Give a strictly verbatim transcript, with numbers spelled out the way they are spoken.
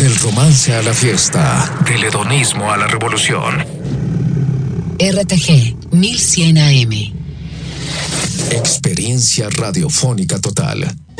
Del romance a la fiesta, del hedonismo a la revolución. R T G mil cien A M. Experiencia radiofónica total.